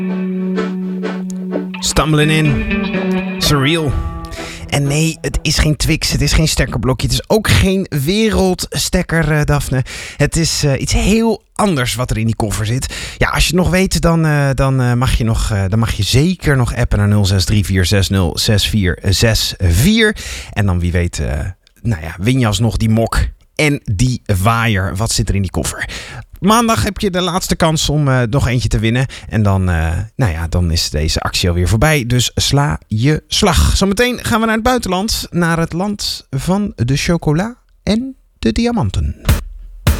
Stumbling in. Surreal. En nee, het is geen Twix, het is geen stekkerblokje, het is ook geen wereldstekker, Daphne. Het is iets heel anders wat er in die koffer zit. Ja, als je het nog weet, dan mag je zeker nog appen naar 0634606464. En dan wie weet, win je alsnog die mok en die waaier. Wat zit er in die koffer? Maandag heb je de laatste kans om nog eentje te winnen. En dan is deze actie alweer voorbij. Dus sla je slag. Zometeen gaan we naar het buitenland. Naar het land van de chocola en de diamanten.